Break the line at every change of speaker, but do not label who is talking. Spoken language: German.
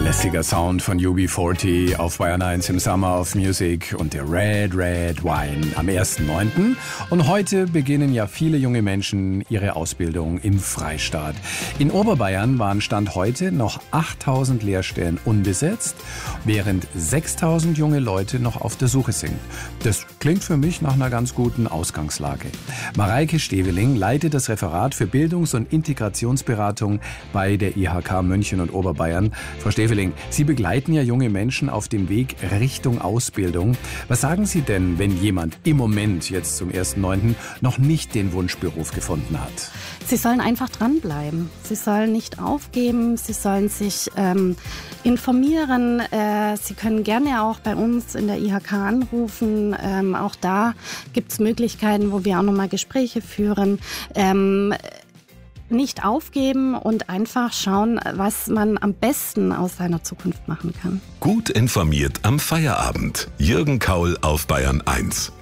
Lässiger Sound von UB40 auf Bayern 1 im Summer of Music und der Red Wine am 1.9. Und heute beginnen ja viele junge Menschen ihre Ausbildung im Freistaat. In Oberbayern waren Stand heute noch 8.000 Lehrstellen unbesetzt, während 6.000 junge Leute noch auf der Suche sind. Das klingt für mich nach einer ganz guten Ausgangslage. Mareike Steveling leitet das Referat für Bildungs- und Integrationsberatung bei der IHK München und Oberbayern. Frau Steveling, Sie begleiten ja junge Menschen auf dem Weg Richtung Ausbildung. Was sagen Sie denn, wenn jemand im Moment jetzt zum 1.9. noch nicht den Wunschberuf gefunden hat?
Sie sollen einfach dranbleiben. Sie sollen nicht aufgeben. Sie sollen sich informieren. Sie können gerne auch bei uns in der IHK anrufen. Auch da gibt es Möglichkeiten, wo wir auch nochmal Gespräche führen. Nicht aufgeben und einfach schauen, was man am besten aus seiner Zukunft machen kann.
Gut informiert am Feierabend. Jürgen Kaul auf Bayern 1.